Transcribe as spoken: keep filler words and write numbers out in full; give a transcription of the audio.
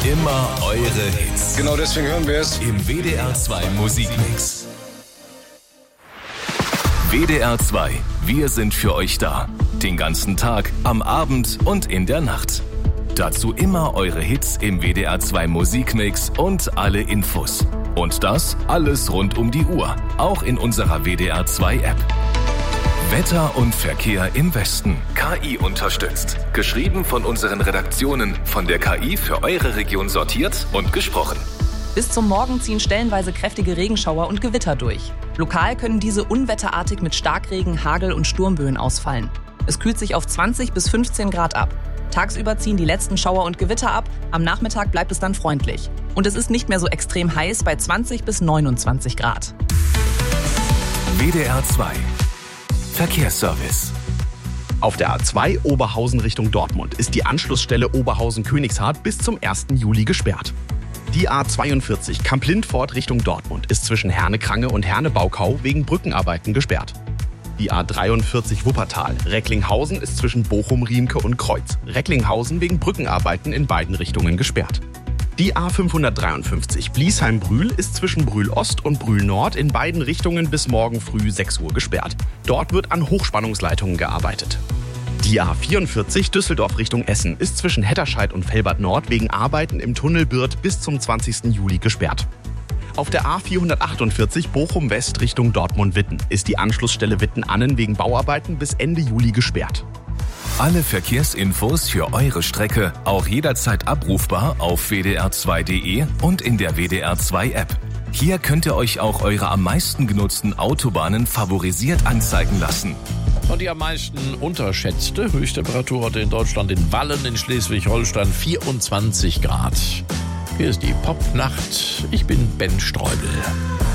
Immer eure Hits. Genau deswegen hören wir es im W D R zwei Musikmix. W D R zwei, wir sind für euch da. Den ganzen Tag, am Abend und in der Nacht. Dazu immer eure Hits im W D R zwei Musikmix und alle Infos. Und das alles rund um die Uhr, auch in unserer W D R zwei App. Wetter und Verkehr im Westen. K I unterstützt. Geschrieben von unseren Redaktionen, von der K I für eure Region sortiert und gesprochen. Bis zum Morgen ziehen stellenweise kräftige Regenschauer und Gewitter durch. Lokal können diese unwetterartig mit Starkregen, Hagel und Sturmböen ausfallen. Es kühlt sich auf zwanzig bis fünfzehn Grad ab. Tagsüber ziehen die letzten Schauer und Gewitter ab, am Nachmittag bleibt es dann freundlich. Und es ist nicht mehr so extrem heiß bei zwanzig bis neunundzwanzig Grad. W D R zwei Verkehrsservice. Auf der A zwei Oberhausen Richtung Dortmund ist die Anschlussstelle Oberhausen-Königshardt bis zum ersten Juli gesperrt. Die A zweiundvierzig Kamp-Lindfort Richtung Dortmund ist zwischen Herne-Krange und Herne-Baukau wegen Brückenarbeiten gesperrt. Die A dreiundvierzig Wuppertal Recklinghausen ist zwischen Bochum-Riemke und Kreuz. Recklinghausen wegen Brückenarbeiten in beiden Richtungen gesperrt. Die A fünfhundertdreiundfünfzig Bliesheim-Brühl ist zwischen Brühl-Ost und Brühl-Nord in beiden Richtungen bis morgen früh sechs Uhr gesperrt. Dort wird an Hochspannungsleitungen gearbeitet. Die A vierundvierzig Düsseldorf Richtung Essen ist zwischen Hetterscheid und Velbert Nord wegen Arbeiten im Tunnel Birth bis zum zwanzigsten Juli gesperrt. Auf der A vierhundertachtundvierzig Bochum West Richtung Dortmund-Witten ist die Anschlussstelle Witten-Annen wegen Bauarbeiten bis Ende Juli gesperrt. Alle Verkehrsinfos für eure Strecke auch jederzeit abrufbar auf w d r zwei punkt d e und in der W D R zwei App. Hier könnt ihr euch auch eure am meisten genutzten Autobahnen favorisiert anzeigen lassen. Und die am meisten unterschätzte Höchsttemperatur heute in Deutschland in Wallen in Schleswig-Holstein vierundzwanzig Grad. Hier ist die Popnacht. Ich bin Ben Streubel.